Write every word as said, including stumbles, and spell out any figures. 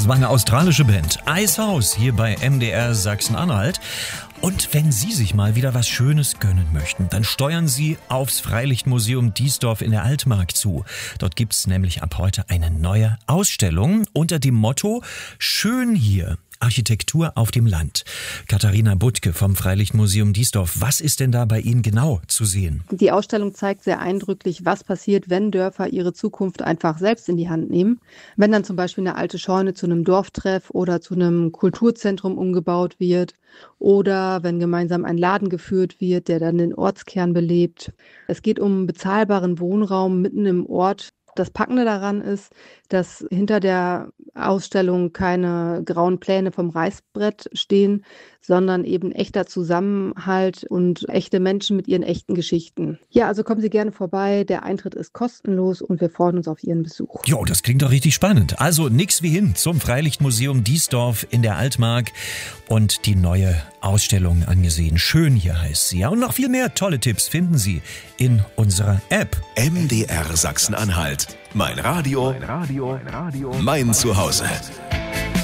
Das war eine australische Band. Icehouse hier bei M D R Sachsen-Anhalt. Und wenn Sie sich mal wieder was Schönes gönnen möchten, dann steuern Sie aufs Freilichtmuseum Diesdorf in der Altmark zu. Dort gibt's nämlich ab heute eine neue Ausstellung unter dem Motto Schön hier. Architektur auf dem Land. Katharina Buttke vom Freilichtmuseum Diesdorf. Was ist denn da bei Ihnen genau zu sehen? Die Ausstellung zeigt sehr eindrücklich, was passiert, wenn Dörfer ihre Zukunft einfach selbst in die Hand nehmen. Wenn dann zum Beispiel eine alte Scheune zu einem Dorftreff oder zu einem Kulturzentrum umgebaut wird oder wenn gemeinsam ein Laden geführt wird, der dann den Ortskern belebt. Es geht um bezahlbaren Wohnraum mitten im Ort. Das Packende daran ist, dass hinter der Ausstellung keine grauen Pläne vom Reißbrett stehen, sondern eben echter Zusammenhalt und echte Menschen mit ihren echten Geschichten. Ja, also kommen Sie gerne vorbei. Der Eintritt ist kostenlos und wir freuen uns auf Ihren Besuch. Jo, das klingt doch richtig spannend. Also nix wie hin zum Freilichtmuseum Diesdorf in der Altmark und die neue Ausstellung angesehen. Schön hier heißt sie. Ja, und noch viel mehr tolle Tipps finden Sie in unserer App. M D R Sachsen-Anhalt. Mein Radio, mein Radio, mein Zuhause.